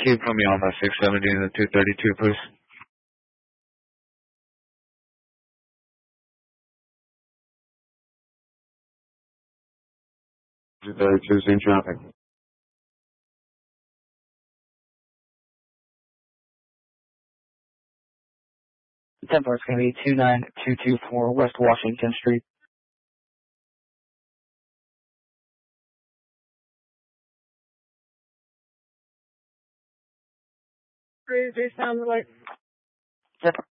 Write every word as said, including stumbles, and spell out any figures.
Keep from me on the six seventy and the two thirty-two, please. two thirty-two, same traffic. Tempo is going to be two nine two two four West Washington Street. Three, three, sound like. Tempo.